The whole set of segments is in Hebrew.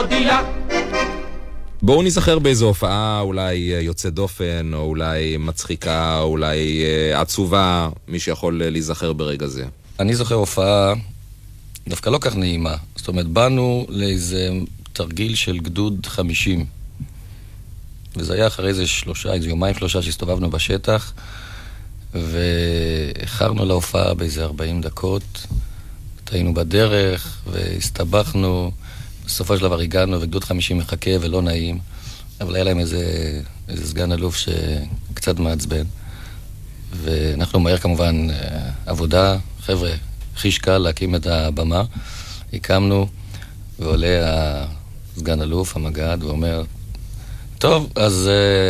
בואו נזכר באיזו הופעה אולי יוצא דופן, או אולי מצחיקה, או אולי עצובה, מי שיכול להיזכר ברגע זה. אני זוכר הופעה דווקא לא כך נעימה. זאת אומרת, באנו לאיזה תרגיל של גדוד 50. וזה היה אחרי איזה יומיים שלושה שהסתובבנו בשטח, ואיחרנו להופעה באיזה 40 דקות. היינו בדרך והסתבכנו, בסופו של דבר הגענו וגדוד 50 מחכה ולא נעים, אבל היה להם איזה סגן אלוף שקצת מעצבן, ואנחנו מהר כמובן עבודה, חבר'ה, חיש קל להקים את הבמה, הקמנו, ועולה הסגן אלוף, המגד, ואומר, טוב, אז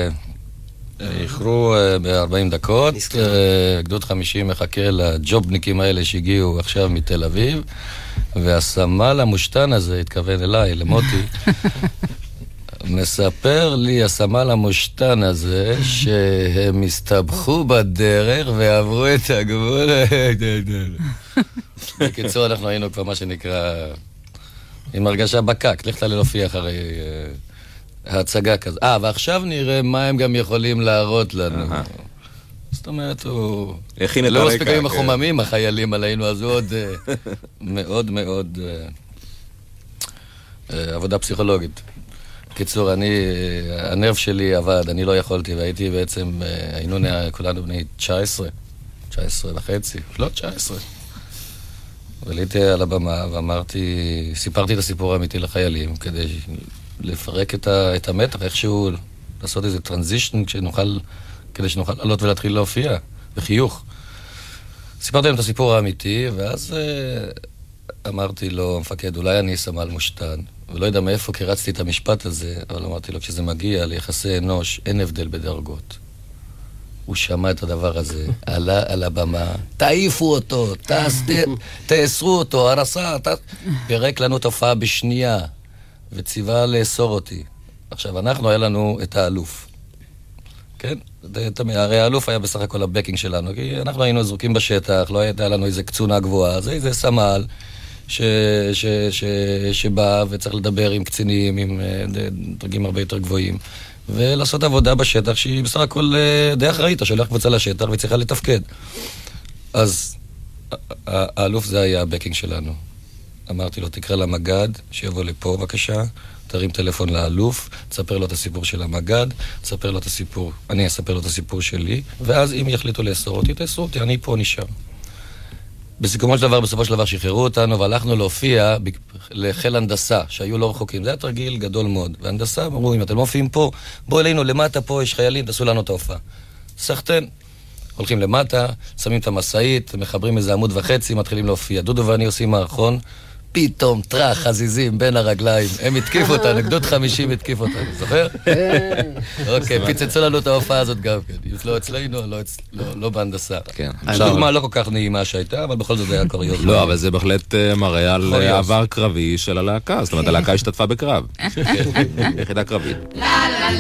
איחרו ב-40 דקות, גדוד 50 מחכה לג'ובניקים האלה שהגיעו עכשיו מתל אביב, והסמל המושתן הזה התכוון אליי, למוטי, מספר לי הסמל המושתן הזה שהם הסתבכו בדרך ועברו את הגבול. בקיצור, אנחנו היינו כבר מה שנקרא עם הרגשה בקק, לכת להופיע אחרי ההצגה כזו. ועכשיו נראה מה הם גם יכולים להראות לנו. זאת אומרת, הוא לא מספיק עם החוממים, החיילים עלינו, אז הוא עוד מאוד מאוד עבודה פסיכולוגית. קיצור, הנרב שלי עבד, אני לא יכולתי, והייתי בעצם, היינו כולנו בני 19 וחצי, לא 19. ועליתי על הבמה סיפרתי את הסיפור האמיתי לחיילים, כדי לפרק את המתח, איכשהו לעשות איזה טרנזישן, כדי שנוכל לעלות ולהתחיל להופיע, בחיוך. סיפרתי להם את הסיפור האמיתי, ואז אמרתי לו, המפקד, אולי אני סמל מושתן, ולא יודע מאיפה קרצתי את המשפט הזה, אבל אמרתי לו, כשזה מגיע ליחסי אנוש, אין הבדל בדרגות. הוא שמע את הדבר הזה, עלה על הבמה, תעיפו אותו, תאסרו אותו, הרסה, פירק לנו תופעה בשנייה, וציווה לאסור אותי. עכשיו, היה לנו את האלוף. כן? הרי האלוף היה בסך הכל הבקינג שלנו, כי אנחנו היינו זרוקים בשטח, לא הייתה לנו איזה קצונה גבוהה, זה איזה סמל שבא וצריך לדבר עם קצינים, עם דרגים הרבה יותר גבוהים, ולעשות עבודה בשטח שהיא בסך הכל די אחראית, שולח קבוצה לשטח וצריכה לתפקד. אז האלוף זה היה הבקינג שלנו. אמרתי לו, תקרא למגד, שיבוא לפה בבקשה, תרים טלפון לאלוף, תספר לו את הסיפור של המגד, אני אספר לו את הסיפור שלי, ואז אם יחליטו לאסור אותי, תאסרו אותי, אני פה נשאר. בסופו של דבר שחררו אותנו, והלכנו להופיע לחיל הנדסה, שהיו לא רחוקים. זה היה תרגיל גדול מאוד. והנדסה אמרו, אם אתם לא מופיעים פה, בואו אלינו למטה, פה יש חיילים, תעשו לנו את ההופעה. סחטן. הולכים למטה, שמים את המסעית, מחברים איזה עמוד וחצי, מתחילים להופיע. דודו ואני עושים מערכון, פתאום טרח, חזיזים בין הרגליים. הם התקיפו אותנו, גדוד 50 התקיפו אותנו, זוכר? אוקיי, פיצצו לנו את ההופעה הזאת גם כן. לא אצלנו, לא בהנדסה. דוגמה לא כל כך נעימה שהייתה, אבל בכל זאת זה היה קוריוז. לא, אבל זה בהחלט מראה על עבר קרבי של הלהקה. זאת אומרת, הלהקה השתתפה בקרב. יחידה קרבית.